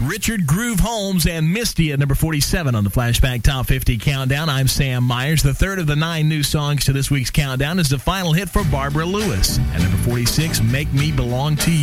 Richard Groove Holmes and Misty at number 47 on the Flashback Top 50 Countdown. I'm Sam Myers. The third of the 9 new songs to this week's countdown is the final hit for Barbara Lewis. At number 46, Make Me Belong to You.